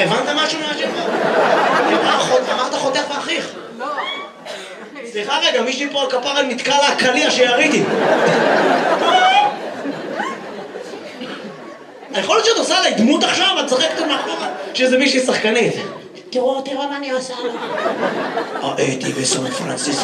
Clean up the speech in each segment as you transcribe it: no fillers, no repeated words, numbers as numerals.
הבנת משהו מהשאלה? אמרת חותך ואחיך. לא. סליחה רגע, מישהי פה על כפרה נתקע לה הקליע שיריתי. יכול להיות שאת עושה עליי דמות עכשיו, את צחקת מאחורה, שזה מישהי שחקנית. תראו מה אני עושה לה. הייתי בסן פרנסיסקו.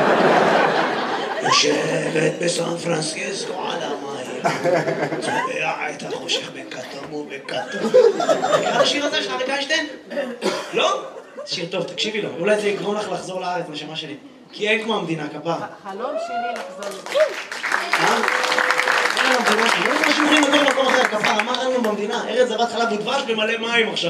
יושבת בסן פרנסיסקו על המים. צובע את החושך בכתום ובכתום. נראה השיר הזה של אריק איינשטיין? לא? שיר טוב, תקשיבי לו. אולי זה יגרום לך לחזור לארץ, נשמה שלי. כי אין כמו המדינה, כפרה. חלום שלי לחזור לזה. אין המדינה, לא זה משהו יכולים לגור במקום אחר, כפרה. מה ראינו במדינה? ארץ זבת חלב ודבש במלא מים עכשיו.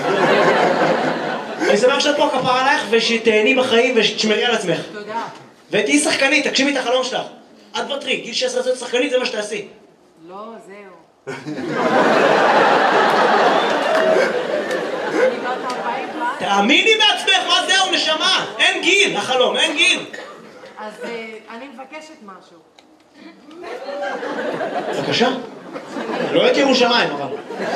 אני שמח שאת פה כפרה עלייך ושתהני בחיים ושתשמרי על עצמך. תודה. ותהי שחקנית, תקשיבי את החלום שלך. את בטרי, גיל 16 להיות שחקנית זה מה שתעשי. לא, זהו. תאמיני בעצמך, מה זהו, נשמה? אין גיל, החלום, אין גיל. אז אני מבקשת משהו. בבקשה. לא את ירושלים, אבל.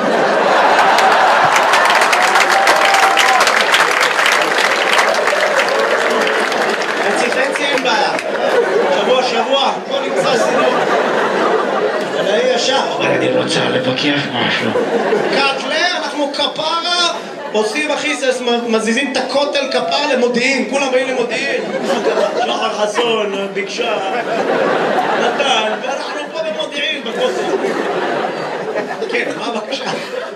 חצי אין בעיה. שבוע, בוא נמצא סידור. אבל היה ישר. אבל אני רוצה לבקר משהו. קטלה, אנחנו כפרה. עושים אחיסס, מזיזים את הכותל כפר למודיעין, כולם באים למודיעין. שחר חסון, ביקשה, נתן, ואנחנו פה במודיעין, בכותל. כן, מה הבקשה?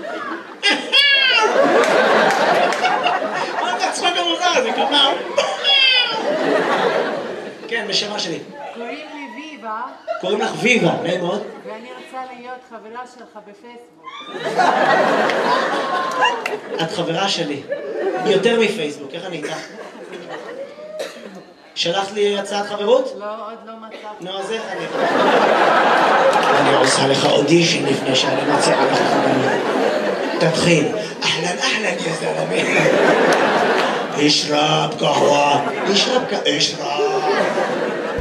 מה אתה צחוק המוזר הזה, כפר? כן, בשמה שלי. קוראים לי ויבה. קוראים לך ויבה, נעים מאוד. ואני רוצה להיות חברה שלך בפייסבוק. את חברה שלי. יותר מפייסבוק, איך אני איתך? שלחת לי הצעת חברות? לא, עוד לא מצאתי. נו, אז איך אני... אני עושה לך אודישן לפני שאני מציע לך חברות. תתחיל. אהלן, יא זלמי. אשרב קהווה. אשרב.